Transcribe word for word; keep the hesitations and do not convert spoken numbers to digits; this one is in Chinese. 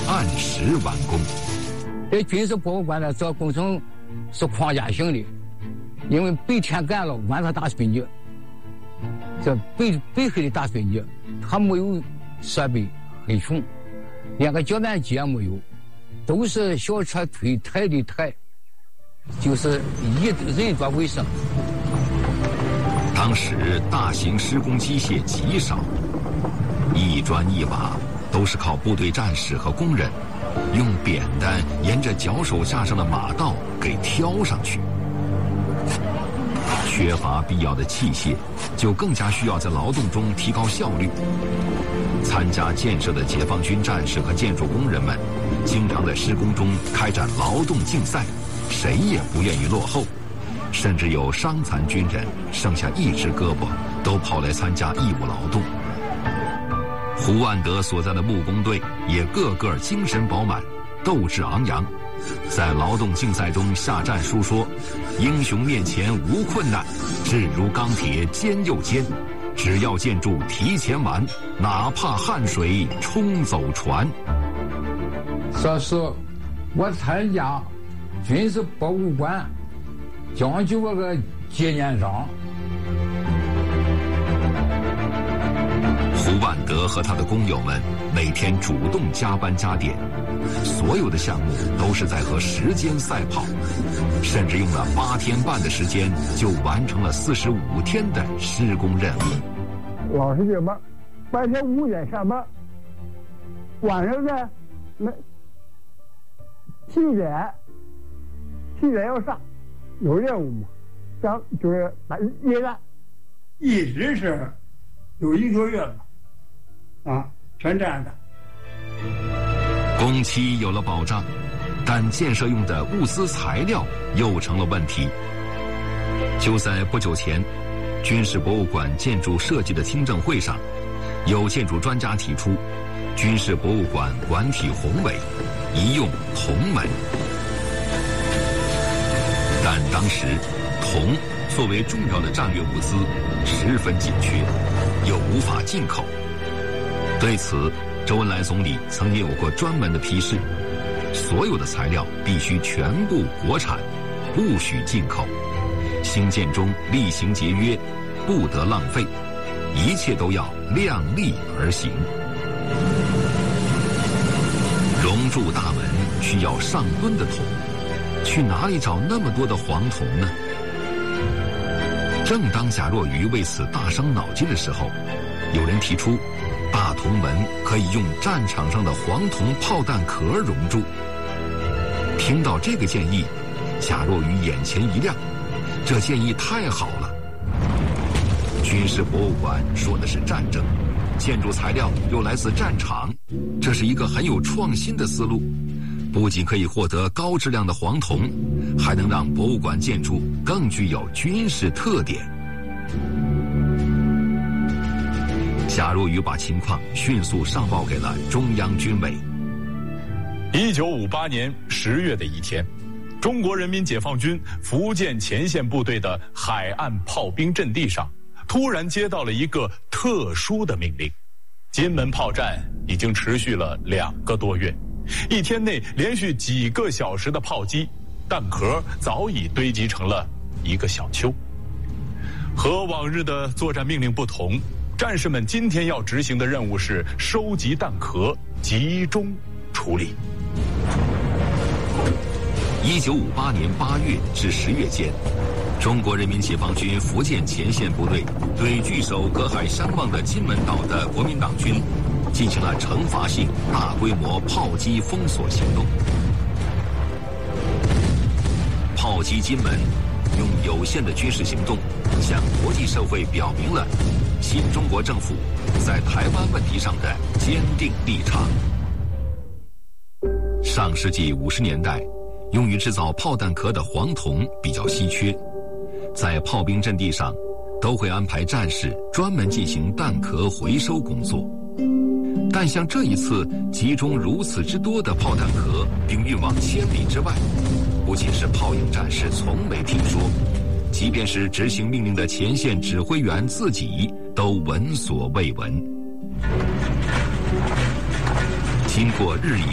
按时完工。 这军事博物馆呢，这工程是框架性的，因为白天干了晚上打水泥，这白白黑的打水泥，它没有设备，很穷，连个搅拌机也没有，都是小车推抬的抬，就是以人做为生。 当时大型施工机械极少，一砖一瓦都是靠部队战士和工人用扁担沿着脚手架上的马道给挑上去。缺乏必要的器械，就更加需要在劳动中提高效率。参加建设的解放军战士和建筑工人们，经常在施工中开展劳动竞赛，谁也不愿意落后。甚至有伤残军人剩下一只胳膊，都跑来参加义务劳动。胡万德所在的木工队也个个精神饱满，斗志昂扬，在劳动竞赛中下战书说：英雄面前无困难，志如钢铁坚又坚，只要建筑提前完，哪怕汗水冲走船。 这是我参加军事博物馆讲究我个纪念章。 胡万德和他的工友们每天主动加班加点，所有的项目都是在和时间赛跑，甚至用了八天半的时间就完成了四十五天的施工任务。 老实讲吧，白天五点上班，晚上呢，那七点七点要上。有任务嘛，上就是打夜战，一直是有一个月吧，啊，全这样的。 工期有了保障，但建设用的物资材料又成了问题。就在不久前，军事博物馆建筑设计的听证会上，有建筑专家提出，军事博物馆馆体宏伟，宜用铜门。但当时，铜作为重要的战略物资，十分紧缺，又无法进口。对此，周恩来总理曾经有过专门的批示：所有的材料必须全部国产，不许进口。兴建中厉行节约，不得浪费，一切都要量力而行。熔铸大门需要上吨的铜。去哪里找那么多的黄铜呢？正当贾若愚为此大伤脑筋的时候，有人提出，大铜门可以用战场上的黄铜炮弹壳熔铸。听到这个建议，贾若愚眼前一亮，这建议太好了。军事博物馆说的是战争，建筑材料又来自战场，这是一个很有创新的思路。不仅可以获得高质量的黄铜，还能让博物馆建筑更具有军事特点。贾若愚把情况迅速上报给了中央军委。 一九五八年十月的一天，中国人民解放军福建前线部队的海岸炮兵阵地上，突然接到了一个特殊的命令：金门炮战已经持续了两个多月。一天内连续几个小时的炮击，弹壳早已堆积成了一个小丘。和往日的作战命令不同，战士们今天要执行的任务是收集弹壳，集中处理。 一九五八年八月至十月间，中国人民解放军福建前线部队对据守隔海相望的金门岛的国民党军进行了惩罚性大规模炮击封锁行动。炮击金门，用有限的军事行动向国际社会表明了新中国政府在台湾问题上的坚定立场。上世纪五十年代，用于制造炮弹壳的黄铜比较稀缺，在炮兵阵地上都会安排战士专门进行弹壳回收工作。但像这一次集中如此之多的炮弹壳并运往千里之外，不仅是炮营战士从没听说，即便是执行命令的前线指挥员自己都闻所未闻。经过日以